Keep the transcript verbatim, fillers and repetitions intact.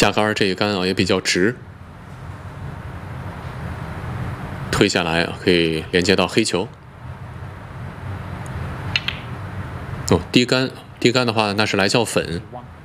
下杆这一杆啊也比较直，推下来啊可以连接到黑球。哦，低杆低杆的话那是来叫粉。